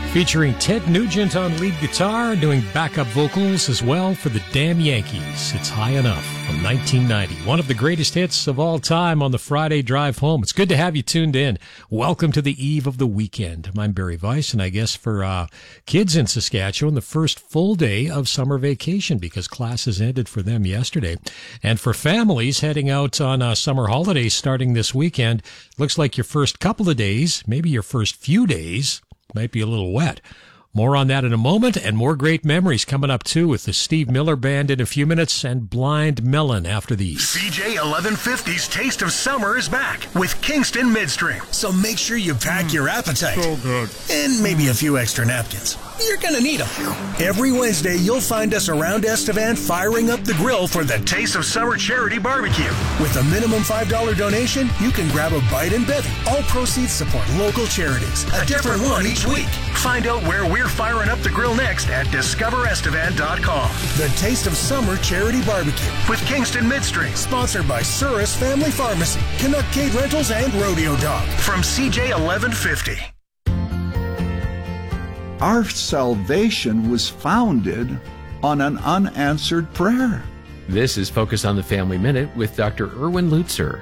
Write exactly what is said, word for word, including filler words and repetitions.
featuring Ted Nugent on lead guitar, doing backup vocals as well for the Damn Yankees. It's High Enough from nineteen ninety. One of the greatest hits of all time on the Friday drive home. It's good to have you tuned in. Welcome to the eve of the weekend. I'm Barry Weiss, and I guess for uh, kids in Saskatchewan, the first full day of summer vacation because classes ended for them yesterday. And for families heading out on uh, summer holidays starting this weekend, looks like your first couple of days, maybe your first few days, might be a little wet. More on that in a moment, and more great memories coming up, too, with the Steve Miller Band in a few minutes and Blind Melon after these. C J eleven fifty's Taste of Summer is back with Kingston Midstream. So make sure you pack mm, your appetite. So good. And maybe a few extra napkins. You're going to need them. Every Wednesday, you'll find us around Estevan firing up the grill for the Taste of Summer Charity Barbecue. With a minimum five dollars donation, you can grab a bite and bevy. All proceeds support local charities. A different one each week. Find out where we're firing up the grill next at discover estevan dot com. The Taste of Summer Charity Barbecue with Kingston Midstream. Sponsored by Surus Family Pharmacy, Canuck Cade Rentals, and Rodeo Dog. From C J eleven fifty. Our salvation was founded on an unanswered prayer. This is Focus on the Family Minute with Doctor Erwin Lutzer.